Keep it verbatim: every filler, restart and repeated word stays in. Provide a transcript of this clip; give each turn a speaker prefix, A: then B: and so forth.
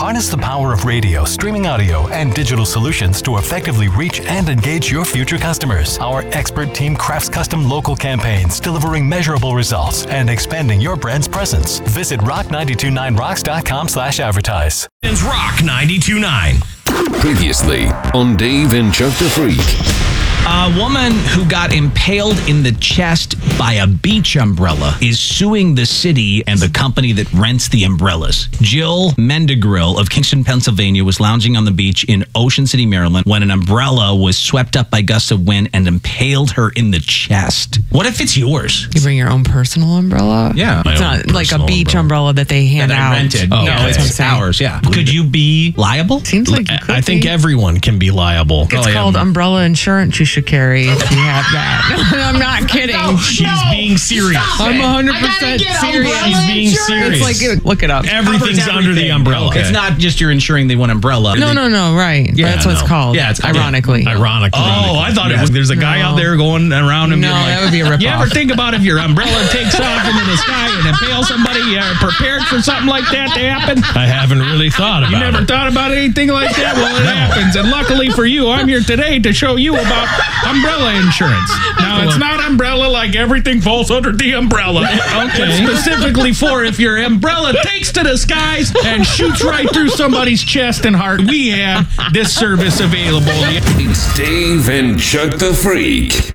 A: Harness the power of radio, streaming audio, and digital solutions to effectively reach and engage your future customers. Our expert team crafts custom local campaigns, delivering measurable results and expanding your brand's presence. Visit rock nine two nine rocks dot com slash advertise.
B: It's Rock ninety-two point nine.
C: Previously on Dave and Chuck the Freak.
D: A woman who got impaled in the chest by a beach umbrella is suing the city and the company that rents the umbrellas. Jill Mendegrill of Kingston, Pennsylvania was lounging on the beach in Ocean City, Maryland when an umbrella was swept up by gusts of wind and impaled her in the chest. What if it's yours?
E: You bring your own personal umbrella?
D: Yeah.
E: It's not like a beach umbrella, umbrella that they hand
D: that
E: out.
D: I rented.
E: Oh,
D: no,
E: okay.
D: it's ours, yeah. Could you be liable?
E: Seems like you could
F: I think
E: be.
F: everyone can be liable.
E: It's
F: Oh,
E: called
F: yeah.
E: umbrella insurance you should carry if you have that. No, I'm not kidding.
F: No, She's no, being serious.
E: I'm one hundred percent serious.
F: She's being serious.
E: It's like, look it up.
F: Everything's under the umbrella.
D: Okay. It's not just you're insuring the one umbrella.
E: No, no, no, right.
D: Yeah,
E: That's what
D: no.
E: it's called.
D: Yeah, it's called-
E: ironically.
F: Yeah. Ironically.
D: Oh,
F: I thought it was, there's a guy
E: No.
F: out there going around and
E: No,
F: being like,
E: that would be a ripoff.
F: you ever think about if your umbrella takes off into the sky and impales somebody, you're prepared for something like that to happen? I haven't really thought about it. You never it. thought about anything like that? Well, it happens. And luckily for you, I'm here today to show you about umbrella insurance. Now, it's not umbrella like everything falls under the umbrella. Okay. It's specifically for if your umbrella takes to the skies and shoots right through somebody's chest and heart. We have this service available.
C: It's Dave and Chuck the Freak.